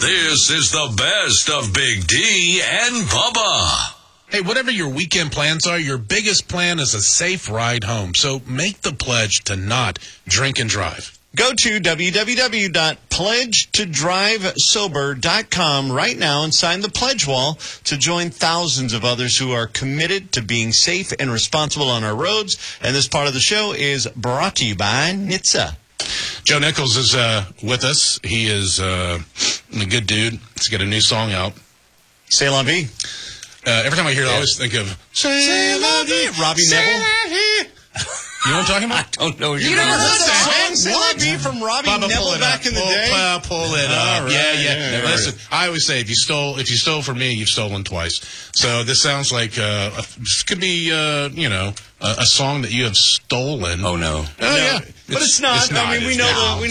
This is the best of Big D and Bubba. Hey, whatever your weekend plans are, your biggest plan is a safe ride home. So make the pledge to not drink and drive. Go to www.pledgetodrivesober.com right now and sign the pledge wall to join thousands of others who are committed to being safe and responsible on our roads. And this part of the show is brought to you by NHTSA. Joe Nichols is with us. He is a good dude. He's got a new song out. C'est la vie. Every time I hear it, I always think of C'est la vie. Robbie Neville. You know what I'm talking about? I don't know. You never heard that song? What? From Robbie Neville back in the day? Pull it up. Right. Yeah. Listen, I always say if you stole from me, you've stolen twice. So this sounds like this could be a song that you have stolen. Oh no. Oh yeah, but it's not. I mean, we know